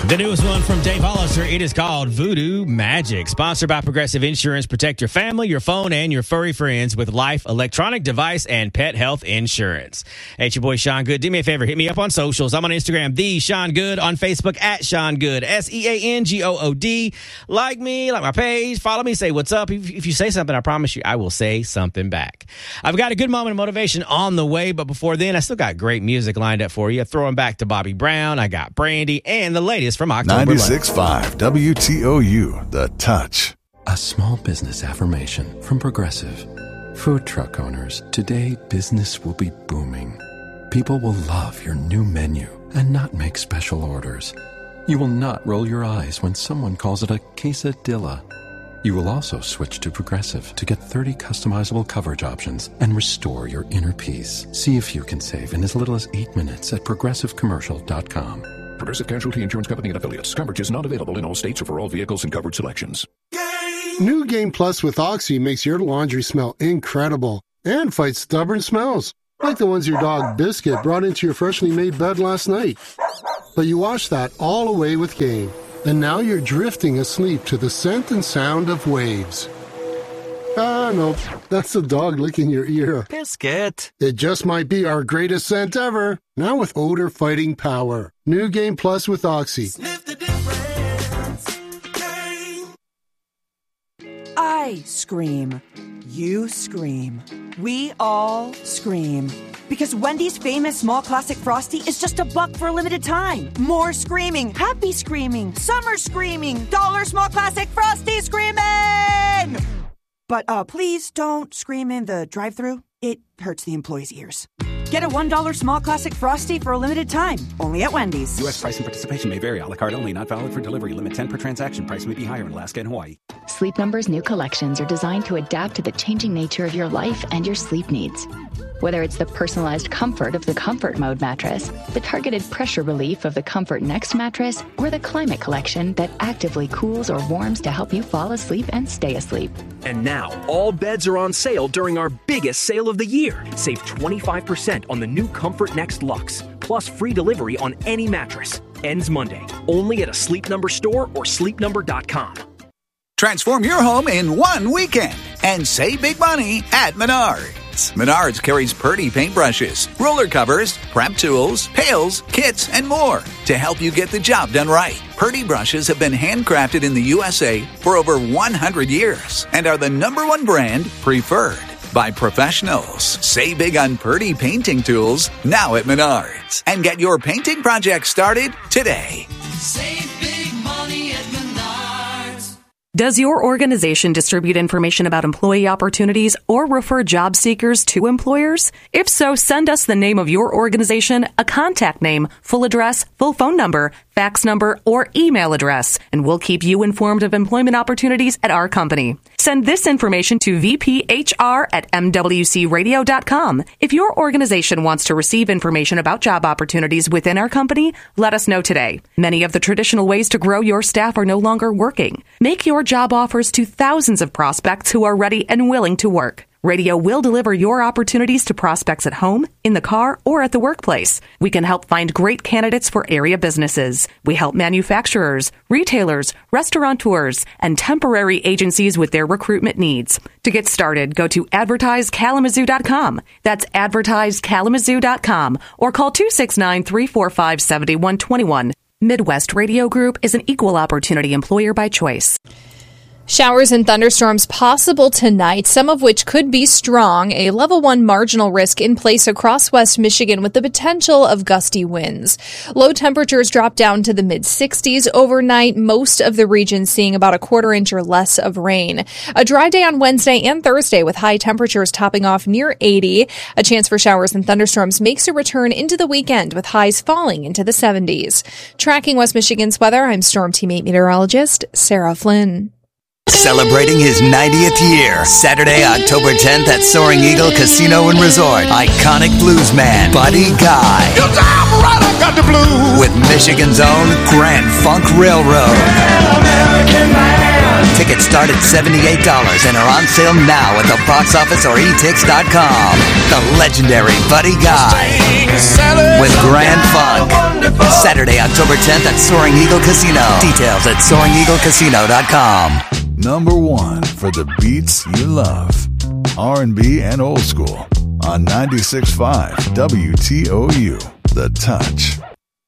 The newest one from Dave Hollister, it is called Voodoo Magic. Sponsored by Progressive Insurance. Protect your family, your phone, and your furry friends with life, electronic device, and pet health insurance. Hey, it's your boy Sean Good. Do me a favor, hit me up on socials. I'm on Instagram, The Sean Good, on Facebook, at Sean Good, SeanGood. Like me, like my page, follow me, say what's up. If you say something, I promise you, I will say something back. I've got a good moment of motivation on the way, but before then, I still got great music lined up for you. Throwing back to Bobby Brown, I got Brandy, and the latest from October 96.5 WTOU, The Touch. A small business affirmation from Progressive. Food truck owners, today business will be booming. People will love your new menu and not make special orders. You will not roll your eyes when someone calls it a quesadilla. You will also switch to Progressive to get 30 customizable coverage options and restore your inner peace. See if you can save in as little as 8 minutes at progressivecommercial.com. Progressive Casualty Insurance Company and Affiliates. Coverage is not available in all states or for all vehicles and covered selections. New Game Plus with Oxy makes your laundry smell incredible and fights stubborn smells, like the ones your dog Biscuit brought into your freshly made bed last night. But you wash that all away with Game, and now you're drifting asleep to the scent and sound of waves. Ah, no, that's the dog licking your ear. Biscuit. It just might be our greatest scent ever, now with odor-fighting power. New Game Plus with Oxy. Sniff the difference. Game. I scream. You scream. We all scream. Because Wendy's famous small classic Frosty is just $1 for a limited time. More screaming, happy screaming, summer screaming, dollar small classic Frosty screaming! But please don't scream in the drive-thru. It hurts the employees' ears. Get a $1 small classic Frosty for a limited time. Only at Wendy's. U.S. price and participation may vary. A la carte only. Not valid for delivery. Limit 10 per transaction. Price may be higher in Alaska and Hawaii. Sleep Number's new collections are designed to adapt to the changing nature of your life and your sleep needs. Whether it's the personalized comfort of the Comfort Mode mattress, the targeted pressure relief of the Comfort Next mattress, or the Climate Collection that actively cools or warms to help you fall asleep and stay asleep. And now, all beds are on sale during our biggest sale of the year. Save 25% on the new Comfort Next Luxe, plus free delivery on any mattress. Ends Monday, only at a Sleep Number store or sleepnumber.com. Transform your home in one weekend and save big money at Menards. Menards carries Purdy paintbrushes, roller covers, prep tools, pails, kits, and more to help you get the job done right. Purdy brushes have been handcrafted in the USA for over 100 years and are the #1 brand preferred by professionals. Save big on Purdy painting tools now at Menards and get your painting project started today. Save big money at Menards. Does your organization distribute information about employee opportunities or refer job seekers to employers? If so, send us the name of your organization, a contact name, full address, full phone number, fax number, or email address, and we'll keep you informed of employment opportunities at our company. Send this information to vphr@mwcradio.com. If your organization wants to receive information about job opportunities within our company, let us know today. Many of the traditional ways to grow your staff are no longer working. Make your job offers to thousands of prospects who are ready and willing to work. Radio will deliver your opportunities to prospects at home, in the car, or at the workplace. We can help find great candidates for area businesses. We help manufacturers, retailers, restaurateurs, and temporary agencies with their recruitment needs. To get started, go to advertisekalamazoo.com. That's advertisekalamazoo.com or call 269-345-7121. Midwest Radio Group is an equal opportunity employer by choice. Showers and thunderstorms possible tonight, some of which could be strong. A level 1 marginal risk in place across West Michigan with the potential of gusty winds. Low temperatures drop down to the mid-60s overnight. Most of the region seeing about a quarter inch or less of rain. A dry day on Wednesday and Thursday with high temperatures topping off near 80. A chance for showers and thunderstorms makes a return into the weekend with highs falling into the 70s. Tracking West Michigan's weather, I'm Storm Teammate meteorologist Sarah Flynn. Celebrating his 90th year, Saturday, October 10th at Soaring Eagle Casino and Resort. Iconic bluesman Buddy Guy. You dive right, I got the blues. With Michigan's own Grand Funk Railroad. American man. Tickets start at $78 and are on sale now at the box office or etix.com. The legendary Buddy Guy with Grand Funk. Saturday, October 10th at Soaring Eagle Casino. Details at SoaringEagleCasino.com. Number 1 for the beats you love. R&B and old school on 96.5 WTOU. The Touch.